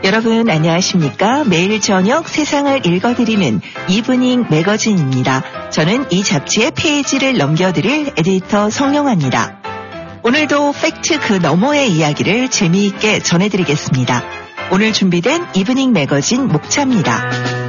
여러분 안녕하십니까? 매일 저녁 세상을 읽어드리는 이브닝 매거진입니다. 저는 이 잡지의 페이지를 넘겨드릴 에디터 성룡아입니다. 오늘도 팩트 그 너머의 이야기를 재미있게 전해드리겠습니다. 오늘 준비된 이브닝 매거진 목차입니다.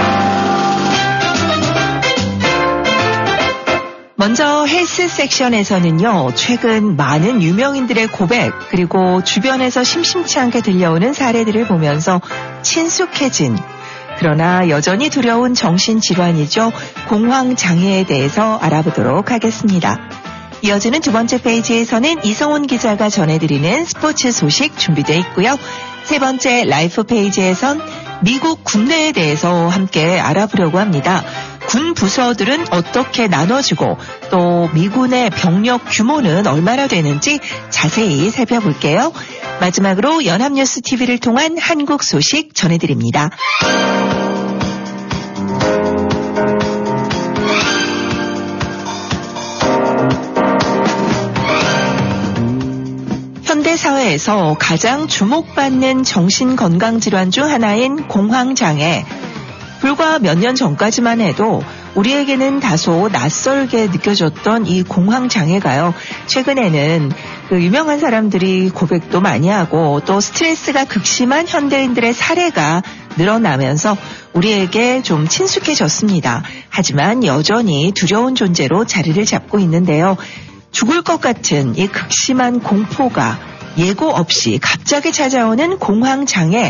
먼저 헬스 섹션에서는요, 최근 많은 유명인들의 고백 그리고 주변에서 심심치 않게 들려오는 사례들을 보면서 친숙해진, 그러나 여전히 두려운 정신질환이죠, 공황장애에 대해서 알아보도록 하겠습니다. 이어지는 두 번째 페이지에서는 이성훈 기자가 전해드리는 스포츠 소식 준비되어 있고요. 세 번째 라이프 페이지에선 미국 군대에 대해서 함께 알아보려고 합니다. 군 부서들은 어떻게 나눠지고 또 미군의 병력 규모는 얼마나 되는지 자세히 살펴볼게요. 마지막으로 연합뉴스 TV를 통한 한국 소식 전해드립니다. 현대사회에서 가장 주목받는 정신건강질환 중 하나인 공황장애. 불과 몇 년 전까지만 해도 우리에게는 다소 낯설게 느껴졌던 이 공황장애가요, 최근에는 유명한 사람들이 고백도 많이 하고 또 스트레스가 극심한 현대인들의 사례가 늘어나면서 우리에게 좀 친숙해졌습니다. 하지만 여전히 두려운 존재로 자리를 잡고 있는데요. 죽을 것 같은 이 극심한 공포가 예고 없이 갑자기 찾아오는 공황장애,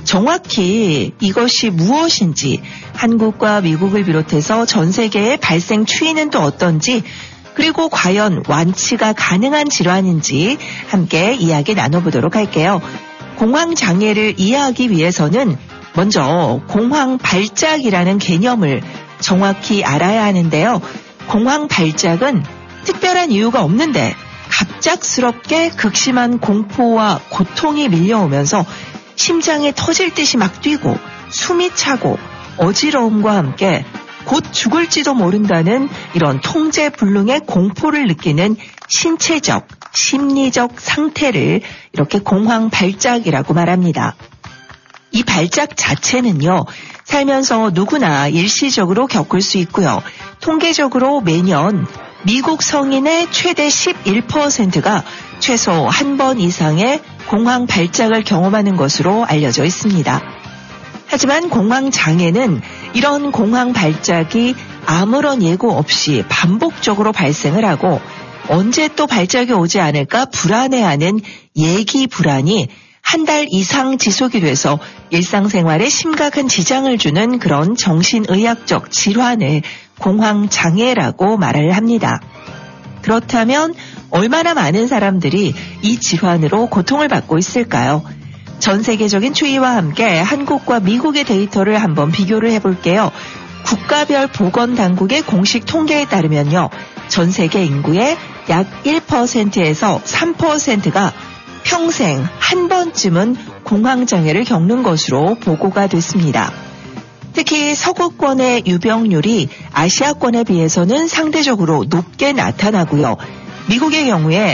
정확히 이것이 무엇인지, 한국과 미국을 비롯해서 전 세계의 발생 추이는 또 어떤지, 그리고 과연 완치가 가능한 질환인지 함께 이야기 나눠보도록 할게요. 공황장애를 이해하기 위해서는 먼저 공황발작이라는 개념을 정확히 알아야 하는데요. 공황발작은 특별한 이유가 없는데 갑작스럽게 극심한 공포와 고통이 밀려오면서 심장이 터질 듯이 막 뛰고 숨이 차고 어지러움과 함께 곧 죽을지도 모른다는 이런 통제불능의 공포를 느끼는 신체적, 심리적 상태를 이렇게 공황발작이라고 말합니다. 이 발작 자체는요, 살면서 누구나 일시적으로 겪을 수 있고요. 통계적으로 매년 미국 성인의 최대 11%가 최소 한 번 이상의 공황 발작을 경험하는 것으로 알려져 있습니다. 하지만 공황장애는 이런 공황 발작이 아무런 예고 없이 반복적으로 발생을 하고 언제 또 발작이 오지 않을까 불안해하는 예기 불안이 한 달 이상 지속이 돼서 일상생활에 심각한 지장을 주는 그런 정신의학적 질환을 공황장애라고 말을 합니다. 그렇다면 얼마나 많은 사람들이 이 질환으로 고통을 받고 있을까요? 전 세계적인 추이와 함께 한국과 미국의 데이터를 한번 비교를 해볼게요. 국가별 보건당국의 공식 통계에 따르면요, 전 세계 인구의 약 1%에서 3%가 평생 한 번쯤은 공황장애를 겪는 것으로 보고가 됐습니다. 특히 서구권의 유병률이 아시아권에 비해서는 상대적으로 높게 나타나고요. 미국의 경우에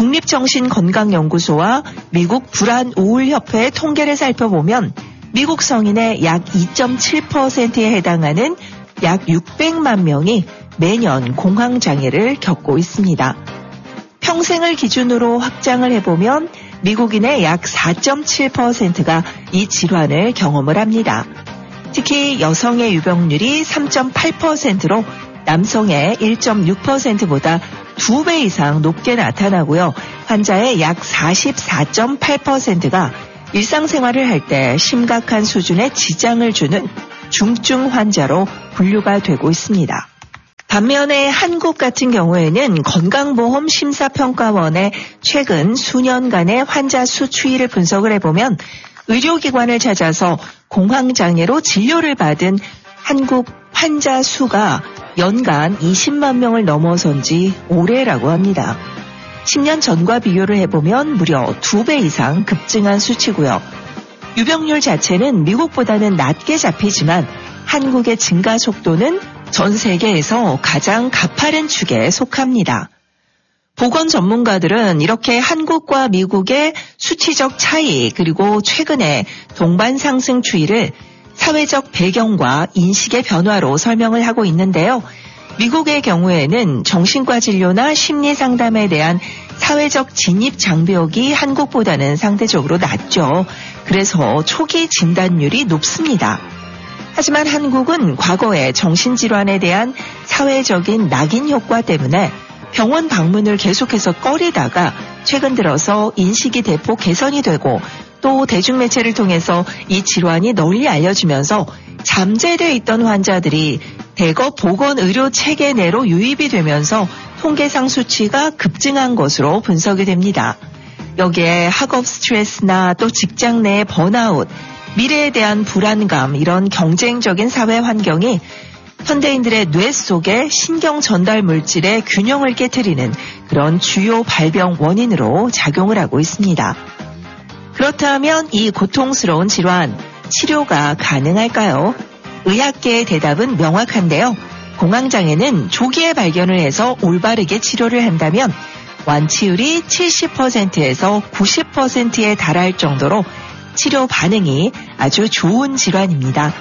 국립정신건강연구소와 미국 불안우울협회의 통계를 살펴보면 미국 성인의 약 2.7%에 해당하는 약 600만 명이 매년 공황장애를 겪고 있습니다. 평생을 기준으로 확장을 해보면 미국인의 약 4.7%가 이 질환을 경험을 합니다. 특히 여성의 유병률이 3.8%로 남성의 1.6%보다 2배 이상 높게 나타나고요. 환자의 약 44.8%가 일상생활을 할 때 심각한 수준의 지장을 주는 중증 환자로 분류가 되고 있습니다. 반면에 한국 같은 경우에는 건강보험심사평가원의 최근 수년간의 환자 수 추이를 분석을 해보면 의료기관을 찾아서 공황장애로 진료를 받은 한국 환자 수가 연간 20만 명을 넘어선 지 오래라고 합니다. 10년 전과 비교를 해보면 무려 2배 이상 급증한 수치고요. 유병률 자체는 미국보다는 낮게 잡히지만 한국의 증가 속도는 전 세계에서 가장 가파른 축에 속합니다. 보건 전문가들은 이렇게 한국과 미국의 수치적 차이 그리고 최근의 동반 상승 추이를 사회적 배경과 인식의 변화로 설명을 하고 있는데요. 미국의 경우에는 정신과 진료나 심리 상담에 대한 사회적 진입 장벽이 한국보다는 상대적으로 낮죠. 그래서 초기 진단율이 높습니다. 하지만 한국은 과거에 정신질환에 대한 사회적인 낙인 효과 때문에 병원 방문을 계속해서 꺼리다가 최근 들어서 인식이 대폭 개선이 되고 또 대중매체를 통해서 이 질환이 널리 알려지면서 잠재되어 있던 환자들이 대거 보건의료 체계 내로 유입이 되면서 통계상 수치가 급증한 것으로 분석이 됩니다. 여기에 학업 스트레스나 또 직장 내의 번아웃, 미래에 대한 불안감, 이런 경쟁적인 사회 환경이 현대인들의 뇌 속에 신경 전달 물질의 균형을 깨트리는 그런 주요 발병 원인으로 작용을 하고 있습니다. 그렇다면 이 고통스러운 질환, 치료가 가능할까요? 의학계의 대답은 명확한데요. 공황장애는 조기에 발견을 해서 올바르게 치료를 한다면 완치율이 70%에서 90%에 달할 정도로 치료 반응이 아주 좋은 질환입니다.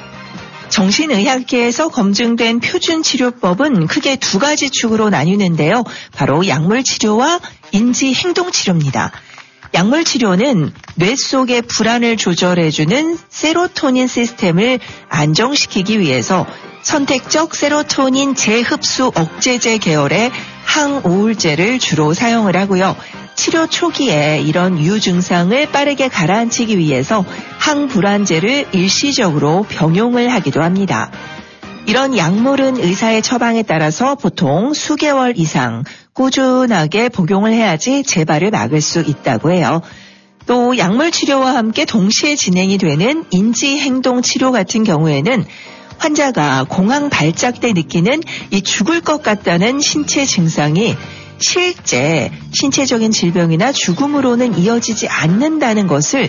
정신의학계에서 검증된 표준 치료법은 크게 두 가지 축으로 나뉘는데요. 바로 약물치료와 인지행동치료입니다. 약물치료는 뇌 속의 불안을 조절해주는 세로토닌 시스템을 안정시키기 위해서 선택적 세로토닌 재흡수 억제제 계열의 항우울제를 주로 사용을 하고요. 치료 초기에 이런 유증상을 빠르게 가라앉히기 위해서 항불안제를 일시적으로 병용을 하기도 합니다. 이런 약물은 의사의 처방에 따라서 보통 수개월 이상 꾸준하게 복용을 해야지 재발을 막을 수 있다고 해요. 또 약물 치료와 함께 동시에 진행이 되는 인지행동 치료 같은 경우에는 환자가 공황 발작 때 느끼는 이 죽을 것 같다는 신체 증상이 실제 신체적인 질병이나 죽음으로는 이어지지 않는다는 것을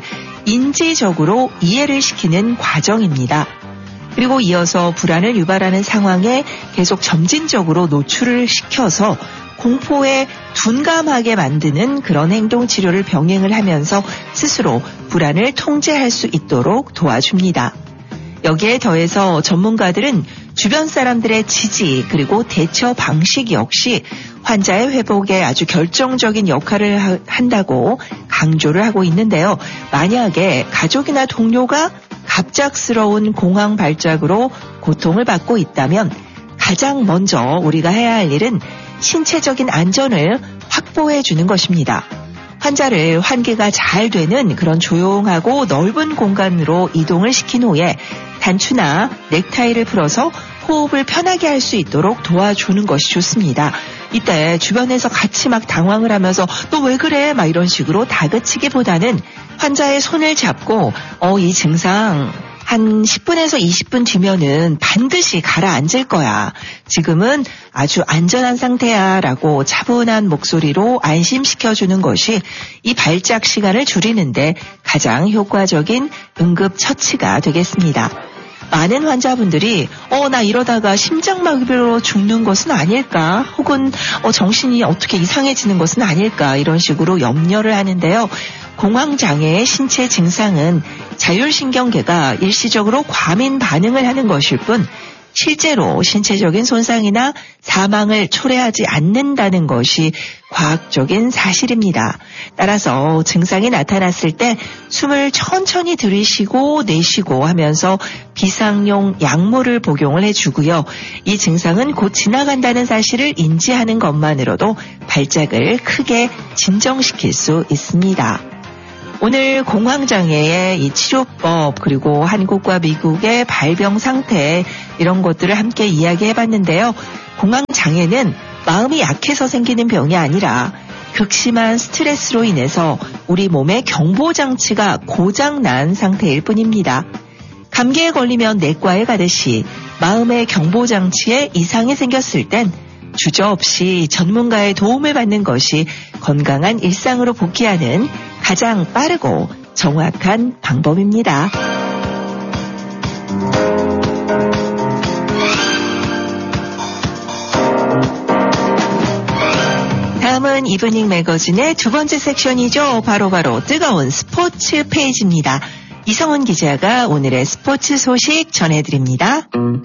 인지적으로 이해를 시키는 과정입니다. 그리고 이어서 불안을 유발하는 상황에 계속 점진적으로 노출을 시켜서 공포에 둔감하게 만드는 그런 행동 치료를 병행을 하면서 스스로 불안을 통제할 수 있도록 도와줍니다. 여기에 더해서 전문가들은 주변 사람들의 지지 그리고 대처 방식 역시 환자의 회복에 아주 결정적인 역할을 한다고 강조를 하고 있는데요. 만약에 가족이나 동료가 갑작스러운 공황 발작으로 고통을 받고 있다면 가장 먼저 우리가 해야 할 일은 신체적인 안전을 확보해 주는 것입니다. 환자를 환기가 잘 되는 그런 조용하고 넓은 공간으로 이동을 시킨 후에 단추나 넥타이를 풀어서 호흡을 편하게 할 수 있도록 도와주는 것이 좋습니다. 이때 주변에서 같이 막 당황을 하면서 너 왜 그래? 막 이런 식으로 다그치기보다는 환자의 손을 잡고 이 증상 한 10분에서 20분 뒤면은 반드시 가라앉을 거야. 지금은 아주 안전한 상태야 라고 차분한 목소리로 안심시켜주는 것이 이 발작 시간을 줄이는데 가장 효과적인 응급처치가 되겠습니다. 많은 환자분들이 나 이러다가 심장마비로 죽는 것은 아닐까? 혹은 정신이 어떻게 이상해지는 것은 아닐까? 이런 식으로 염려를 하는데요. 공황장애의 신체 증상은 자율신경계가 일시적으로 과민 반응을 하는 것일 뿐 실제로 신체적인 손상이나 사망을 초래하지 않는다는 것이 과학적인 사실입니다. 따라서 증상이 나타났을 때 숨을 천천히 들이쉬고 내쉬고 하면서 비상용 약물을 복용을 해주고요. 이 증상은 곧 지나간다는 사실을 인지하는 것만으로도 발작을 크게 진정시킬 수 있습니다. 오늘 공황장애의 이 치료법 그리고 한국과 미국의 발병 상태 이런 것들을 함께 이야기해봤는데요. 공황장애는 마음이 약해서 생기는 병이 아니라 극심한 스트레스로 인해서 우리 몸의 경보장치가 고장난 상태일 뿐입니다. 감기에 걸리면 내과에 가듯이 마음의 경보장치에 이상이 생겼을 땐 주저없이 전문가의 도움을 받는 것이 건강한 일상으로 복귀하는 가장 빠르고 정확한 방법입니다. 다음은 월드컵은 이브닝 매거진의 두 번째 섹션이죠. 바로 뜨거운 스포츠 페이지입니다. 이성원 기자가 오늘의 스포츠 소식 전해드립니다.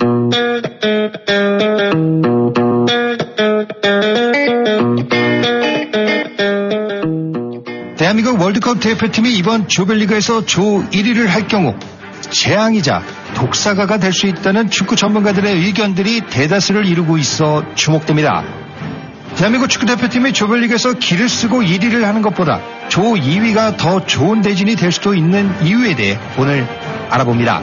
대한민국 월드컵 대표팀이 이번 조별리그에서 조 1위를 할 경우 재앙이자 독사가가 될 수 있다는 축구 전문가들의 의견들이 대다수를 이루고 있어 주목됩니다. 대한민국 축구대표팀이 조별리그에서 기를 쓰고 1위를 하는 것보다 조 2위가 더 좋은 대진이 될 수도 있는 이유에 대해 오늘 알아봅니다.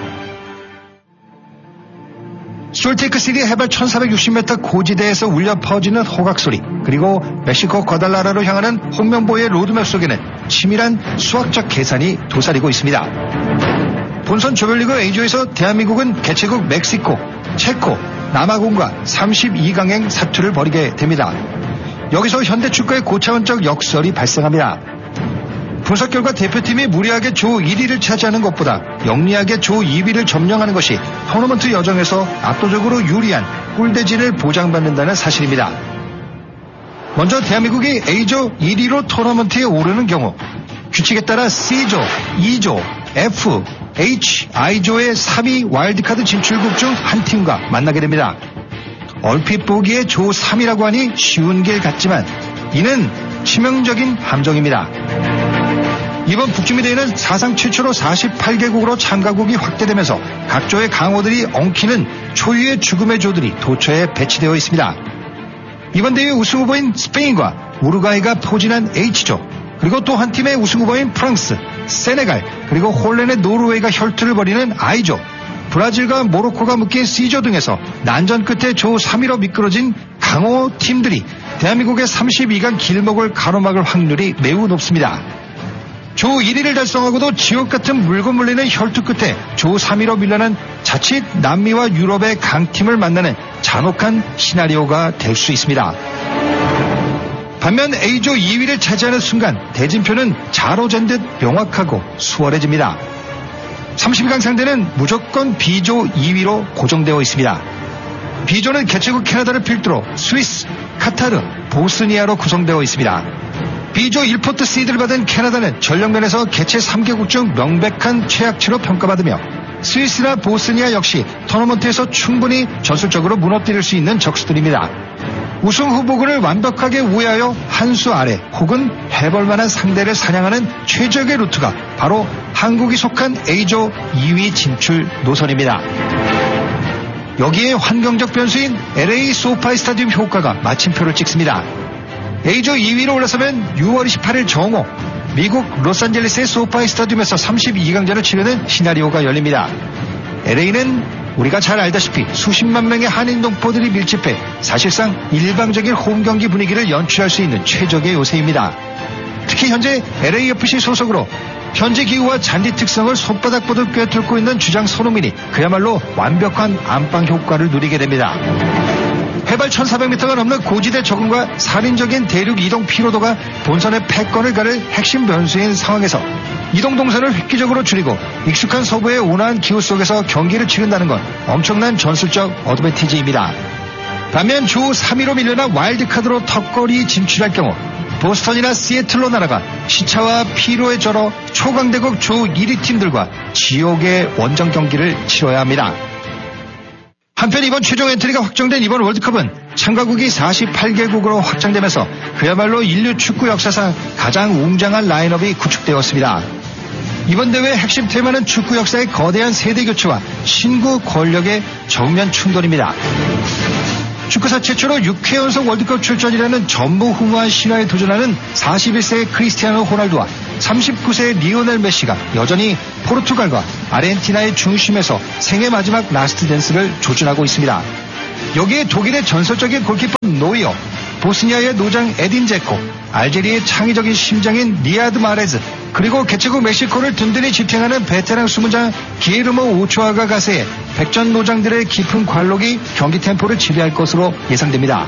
솔트레이크시티 해발 1460m 고지대에서 울려 퍼지는 호각소리, 그리고 멕시코 과달라라로 향하는 홍명보의 로드맵 속에는 치밀한 수학적 계산이 도사리고 있습니다. 본선 조별리그 A조에서 대한민국은 개최국 멕시코, 체코, 남아공과 32강행 사투를 벌이게 됩니다. 여기서 현대축구의 고차원적 역설이 발생합니다. 분석 결과 대표팀이 무리하게 조 1위를 차지하는 것보다 영리하게 조 2위를 점령하는 것이 토너먼트 여정에서 압도적으로 유리한 꿀대진을 보장받는다는 사실입니다. 먼저 대한민국이 A조 1위로 토너먼트에 오르는 경우 규칙에 따라 C조, E조, F, H, I조의 3위 와일드카드 진출국 중 한 팀과 만나게 됩니다. 얼핏 보기에 조 3위라고 하니 쉬운 길 같지만 이는 치명적인 함정입니다. 이번 북중미 대회는 사상 최초로 48개국으로 참가국이 확대되면서 각 조의 강호들이 엉키는 초유의 죽음의 조들이 도처에 배치되어 있습니다. 이번 대회 우승 후보인 스페인과 우루과이가 포진한 H조, 그리고 또 한 팀의 우승 후보인 프랑스, 세네갈, 그리고 홀랜의 노르웨이가 혈투를 벌이는 I조, 브라질과 모로코가 묶인 C조 등에서 난전 끝에 조 3위로 미끄러진 강호 팀들이 대한민국의 32강 길목을 가로막을 확률이 매우 높습니다. 조 1위를 달성하고도 지옥 같은 물고 물리는 혈투 끝에 조 3위로 밀려난 자칫 남미와 유럽의 강팀을 만나는 잔혹한 시나리오가 될 수 있습니다. 반면 A조 2위를 차지하는 순간 대진표는 자로 잰 듯 명확하고 수월해집니다. 32강 상대는 무조건 B조 2위로 고정되어 있습니다. B조는 개최국 캐나다를 필두로 스위스, 카타르, 보스니아로 구성되어 있습니다. B조 1포트 시드를 받은 캐나다는 전력면에서 개최 3개국 중 명백한 최악치로 평가받으며 스위스나 보스니아 역시 토너먼트에서 충분히 전술적으로 무너뜨릴 수 있는 적수들입니다. 우승 후보군을 완벽하게 우회하여 한 수 아래 혹은 해볼만한 상대를 사냥하는 최적의 루트가 바로 한국이 속한 A조 2위 진출 노선입니다. 여기에 환경적 변수인 LA 소파이 스타디움 효과가 마침표를 찍습니다. A조 2위로 올라서면 6월 28일 정오 미국 로스앤젤레스의 소파이 스타디움에서 32강전을 치르는 시나리오가 열립니다. LA는 우리가 잘 알다시피 수십만 명의 한인 동포들이 밀집해 사실상 일방적인 홈경기 분위기를 연출할 수 있는 최적의 요새입니다. 특히 현재 LAFC 소속으로 현지 기후와 잔디 특성을 손바닥 보듯 꿰뚫고 있는 주장 손흥민이 그야말로 완벽한 안방 효과를 누리게 됩니다. 해발 1400m가 넘는 고지대 적응과 살인적인 대륙 이동 피로도가 본선의 패권을 가를 핵심 변수인 상황에서 이동 동선을 획기적으로 줄이고 익숙한 서부의 온화한 기후 속에서 경기를 치른다는 건 엄청난 전술적 어드밴티지입니다. 반면 조 3위로 밀려나 와일드카드로 턱걸이 진출할 경우 보스턴이나 시애틀로 날아가 시차와 피로에 절어 초강대국 조 1위 팀들과 지옥의 원정 경기를 치러야 합니다. 한편 이번 최종 엔트리가 확정된 이번 월드컵은 참가국이 48개국으로 확장되면서 그야말로 인류 축구 역사상 가장 웅장한 라인업이 구축되었습니다. 이번 대회의 핵심 테마는 축구 역사의 거대한 세대 교체와 신구 권력의 정면 충돌입니다. 축구사 최초로 6회 연속 월드컵 출전이라는 전무후무한 신화에 도전하는 41세의 크리스티아노 호날두와 39세의 리오넬 메시가 여전히 포르투갈과 아르헨티나의 중심에서 생애 마지막 라스트 댄스를 조준하고 있습니다. 여기에 독일의 전설적인 골키퍼 노이어, 보스니아의 노장 에딘 제코, 알제리의 창의적인 심장인 리아드 마레즈, 그리고 개최국 멕시코를 든든히 지탱하는 베테랑 수문장 기에르모 오초아가 가세해 백전 노장들의 깊은 관록이 경기 템포를 지배할 것으로 예상됩니다.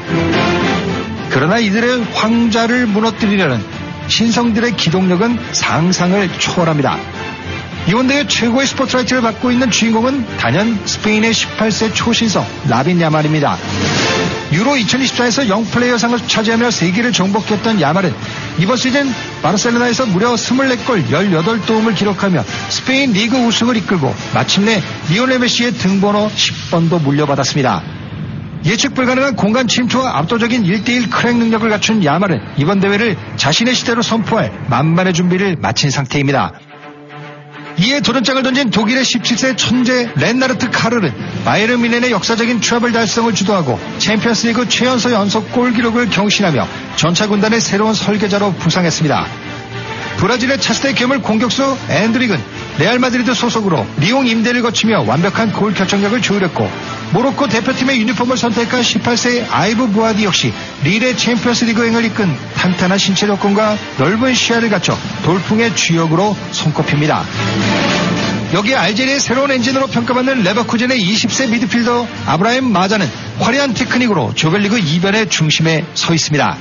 그러나 이들의 황자를 무너뜨리려는 신성들의 기동력은 상상을 초월합니다. 이번 대회 최고의 스포트라이트를 받고 있는 주인공은 단연 스페인의 18세 초신성 라빈 야말입니다. 유로 2024에서 영플레이어상을 차지하며 세계를 정복했던 야말은 이번 시즌 바르셀로나에서 무려 24골 18도움을 기록하며 스페인 리그 우승을 이끌고 마침내 리오넬 메시의 등번호 10번도 물려받았습니다. 예측 불가능한 공간 침투와 압도적인 1대1 크랙 능력을 갖춘 야말은 이번 대회를 자신의 시대로 선포할 만반의 준비를 마친 상태입니다. 이에 도전장을 던진 독일의 17세 천재 렌나르트 카르는 바이에른 뮌헨의 역사적인 트러블 달성을 주도하고 챔피언스리그 최연소 연속 골 기록을 경신하며 전차 군단의 새로운 설계자로 부상했습니다. 브라질의 차세대 괴물 공격수 엔드릭은 레알 마드리드 소속으로 리옹 임대를 거치며 완벽한 골 결정력을 조율했고 모로코 대표팀의 유니폼을 선택한 18세 아이브 부아디 역시 릴의 챔피언스리그행을 이끈 탄탄한 신체 조건과 넓은 시야를 갖춰 돌풍의 주역으로 손꼽힙니다. 여기에 알제리의 새로운 엔진으로 평가받는 레버쿠젠의 20세 미드필더 아브라임 마자는 화려한 테크닉으로 조별리그 2변의 중심에 서 있습니다.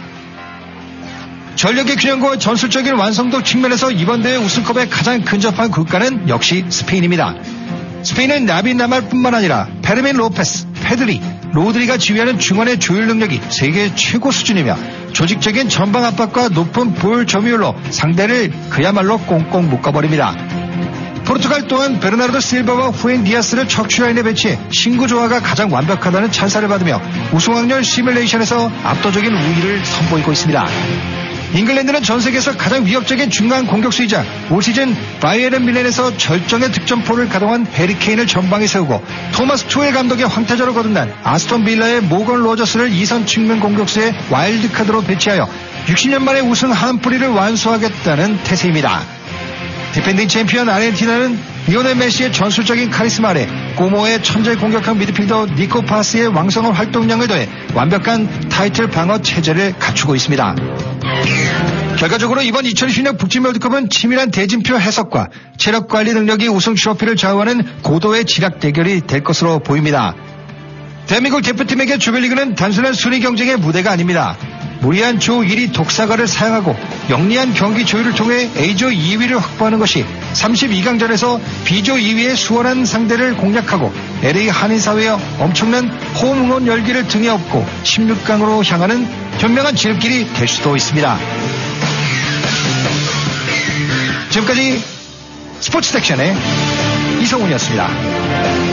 전력의 균형과 전술적인 완성도 측면에서 이번 대회 우승컵에 가장 근접한 국가는 역시 스페인입니다. 스페인은 나빈 나말뿐만 아니라 페르민 로페스, 페드리, 로드리가 지휘하는 중원의 조율 능력이 세계 최고 수준이며 조직적인 전방 압박과 높은 볼 점유율로 상대를 그야말로 꽁꽁 묶어버립니다. 포르투갈 또한 베르나르도 실바와 후엔 디아스를 척추라인에 배치해 신구 조화가 가장 완벽하다는 찬사를 받으며 우승 확률 시뮬레이션에서 압도적인 우위를 선보이고 있습니다. 잉글랜드는 전 세계에서 가장 위협적인 중간 공격수이자 올 시즌 바이에른 뮌헨에서 절정의 득점포를 가동한 해리 케인을 전방에 세우고 토마스 투엘 감독의 황태자로 거듭난 아스톤 빌라의 모건 로저스를 2선 측면 공격수의 와일드카드로 배치하여 60년 만에 우승 한 뿌리를 완수하겠다는 태세입니다. 디펜딩 챔피언 아르헨티나는 리오넬 메시의 전술적인 카리스마 아래 고모의 천재 공격형 미드필더 니코 파스의 왕성한 활동량을 더해 완벽한 타이틀 방어 체제를 갖추고 있습니다. 결과적으로 이번 2020년 북진 월드컵은 치밀한 대진표 해석과 체력 관리 능력이 우승 트로피를 좌우하는 고도의 지략 대결이 될 것으로 보입니다. 대한민국 대표팀에게 조별리그는 단순한 순위 경쟁의 무대가 아닙니다. 무리한 조 1위 독사가를 사용하고 영리한 경기 조율을 통해 A조 2위를 확보하는 것이 32강전에서 B조 2위의 수월한 상대를 공략하고 LA 한인사회의 엄청난 홈 응원 열기를 등에 업고 16강으로 향하는 현명한 지름길이 될 수도 있습니다. 지금까지 스포츠 섹션의 이성훈이었습니다.